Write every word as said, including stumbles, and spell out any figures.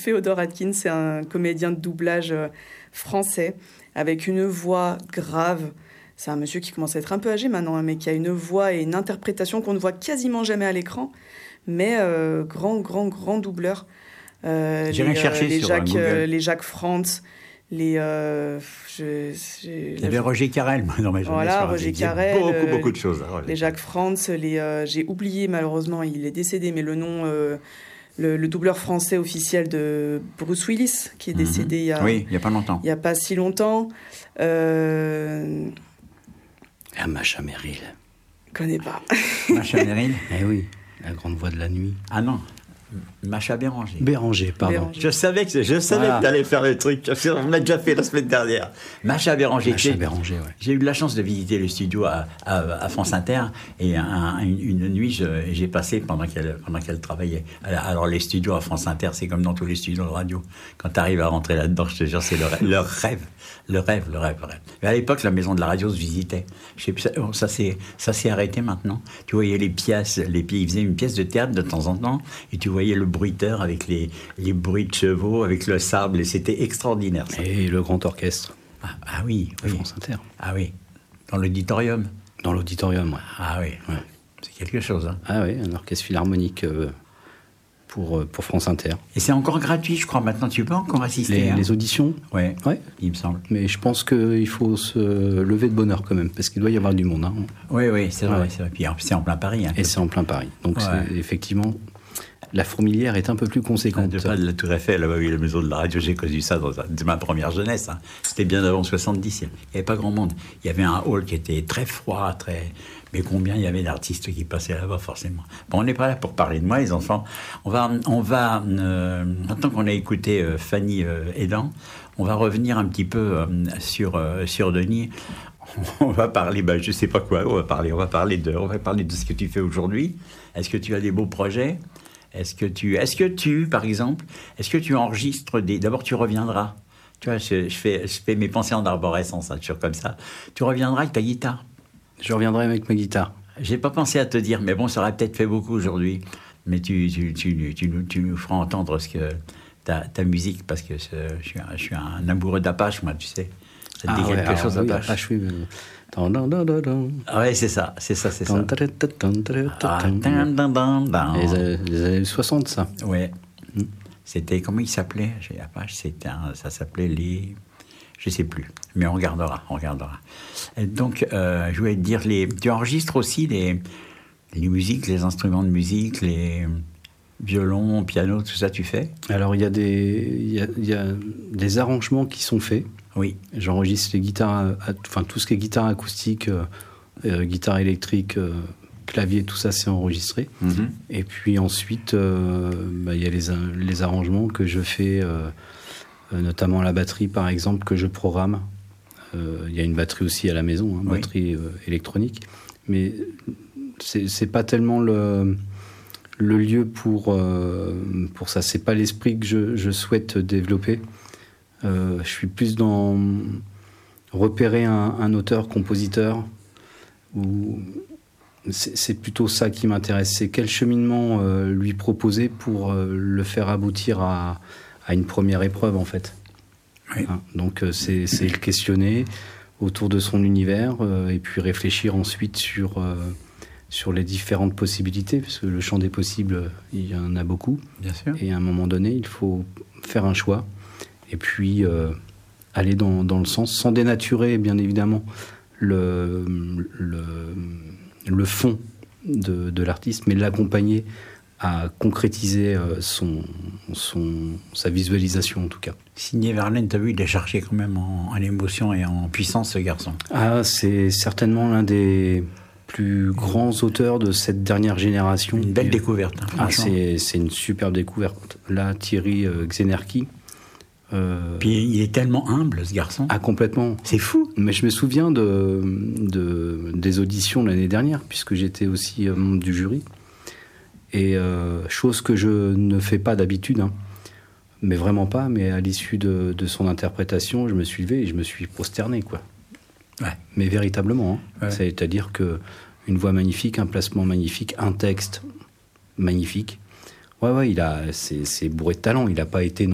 Féodor Atkins, c'est un comédien de doublage euh, français avec une voix grave. C'est un monsieur qui commence à être un peu âgé maintenant, hein, mais qui a une voix et une interprétation qu'on ne voit quasiment jamais à l'écran. Mais euh, grand, grand, grand doubleur. Euh, J'ai les, rien cherché euh, les sur Jacques, Google. euh, les Jacques Frantz, les... Euh, je, je, Il y avait Roger Carrel, moi, dans ma jeunesse. Voilà, Roger Carrel. Beaucoup, euh, beaucoup de choses. Hein, les Jacques Frantz, les, euh, j'ai oublié malheureusement, il est décédé, mais le nom... Euh, le, le doubleur français officiel de Bruce Willis, qui est décédé mm-hmm. il y a... Oui, il n'y a pas longtemps. Il n'y a pas si longtemps. Euh... Ah, Macha Merrill. Je connais pas. Macha Merrill. Eh oui, la grande voix de la nuit. Ah non, Macha Béranger. Béranger, pardon. Béranger. Je savais que, je savais voilà. que tu allais faire le truc. On l'a déjà fait la semaine dernière. Macha Béranger. Macha Béranger, ouais. J'ai eu la chance de visiter le studio à, à, à France Inter et un, une, une nuit, je, j'ai passé pendant qu'elle, pendant qu'elle travaillait. Alors, les studios à France Inter, c'est comme dans tous les studios de radio. Quand tu arrives à rentrer là-dedans, je te jure, c'est le, leur rêve. Le rêve, le rêve, le rêve. Mais à l'époque, la maison de la radio se visitait. Je sais plus, ça, ça, s'est, ça s'est arrêté maintenant. Tu voyais les pièces, les pieds, ils faisaient une pièce de théâtre de temps en temps, et tu voyais le bruiteur avec les, les bruits de chevaux, avec le sable, et c'était extraordinaire. Ça. Et le grand orchestre. Ah, ah oui, de oui. France Inter. Ah oui, dans l'auditorium. Dans l'auditorium, ouais. Ah oui, ouais. C'est quelque chose. Hein. Ah oui, un orchestre philharmonique... Euh... Pour, pour France Inter. Et c'est encore gratuit, je crois, maintenant. Tu peux encore assister. Les, hein. les auditions ? Ouais, ouais, il me semble. Mais je pense qu'il faut se lever de bonne heure quand même, parce qu'il doit y avoir du monde. Hein. Oui, oui, c'est vrai. Ouais. C'est vrai. Puis c'est en plein Paris. Hein, Et c'est en plein Paris. Donc, ouais. c'est, effectivement, la fourmilière est un peu plus conséquente. De pas de la Tour Eiffel, là-bas, oui, la maison de la radio, j'ai connu ça dans ma première jeunesse. Hein. C'était bien avant soixante-dix. Il n'y avait pas grand monde. Il y avait un hall qui était très froid, très... Mais combien il y avait d'artistes qui passaient là-bas, forcément. Bon, on n'est pas là pour parler de moi, les enfants. On va, on va euh, maintenant qu'on a écouté euh, Fanny euh, Hédan, on va revenir un petit peu euh, sur, euh, sur Denis. On va parler, ben, je ne sais pas quoi, on va parler, on va parler de, on va parler de ce que tu fais aujourd'hui. Est-ce que tu as des beaux projets ? Est-ce que tu, est-ce que tu, par exemple, est-ce que tu enregistres des... D'abord, tu reviendras. Tu vois, je, je, fais, je fais mes pensées en arborescence, hein, toujours comme ça. Tu reviendras avec ta guitare. Je reviendrai avec ma guitare. J'ai pas pensé à te dire, mais bon, ça aurait peut-être fait beaucoup aujourd'hui. Mais tu, tu, tu, tu, tu, tu nous feras entendre ce que, ta, ta musique, parce que je, je, suis un, je suis un amoureux d'Apache, moi, tu sais. Ça te ah dit ouais, quelque chose oui, d'Apache. Apache, oui. Mais... Ah ouais, c'est ça, c'est ça, c'est ça. Ah, les, les années soixante, ça. Ouais. Mm. C'était, comment il s'appelait chez Apache, c'était un, ça s'appelait les... Je ne sais plus, mais on regardera, on regardera. Et donc, euh, je voulais te dire, les, tu enregistres aussi les, les musiques, les instruments de musique, les violons, piano, tout ça, tu fais ? Alors, il y a des, il y a, il y a des arrangements qui sont faits. Oui. J'enregistre les guitares, enfin tout ce qui est guitare acoustique, euh, euh, guitare électrique, euh, clavier, tout ça, c'est enregistré. Mm-hmm. Et puis ensuite, euh, bah, il y a les, les arrangements que je fais... Euh, notamment la batterie, par exemple, que je programme. Euh, il y a une batterie aussi à la maison, hein, oui. batterie euh, électronique. Mais c'est, c'est pas tellement le, le lieu pour, euh, pour ça. C'est pas l'esprit que je, je souhaite développer. Euh, je suis plus dans repérer un, un auteur-compositeur. Où c'est, c'est plutôt ça qui m'intéresse. C'est quel cheminement euh, lui proposer pour euh, le faire aboutir à... à une première épreuve, en fait. Oui. Hein, donc, euh, c'est, c'est le questionner autour de son univers euh, et puis réfléchir ensuite sur, euh, sur les différentes possibilités, parce que le champ des possibles, il y en a beaucoup. Bien sûr. Et à un moment donné, il faut faire un choix et puis euh, aller dans, dans le sens, sans dénaturer, bien évidemment, le, le, le fond de, de l'artiste, mais l'accompagner à concrétiser son, son, sa visualisation, en tout cas. Signé Verlaine, tu as vu, il est cherché quand même en, en émotion et en puissance, ce garçon. Ah, c'est certainement l'un des plus grands auteurs de cette dernière génération. Une belle et... découverte, hein, ah, c'est, c'est une superbe découverte. Là, Thierry euh, Xenerki. Euh... Puis il est tellement humble, ce garçon. Ah, complètement. C'est fou. Mais je me souviens de, de, des auditions l'année dernière, puisque j'étais aussi membre du jury. Et euh, chose que je ne fais pas d'habitude, hein, mais vraiment pas, mais à l'issue de, de son interprétation, je me suis levé et je me suis prosterné, quoi. Ouais. Mais véritablement, hein. Ouais. C'est-à-dire qu'une voix magnifique, un placement magnifique, un texte magnifique. Ouais, ouais, il a, c'est, c'est bourré de talent, il n'a pas été...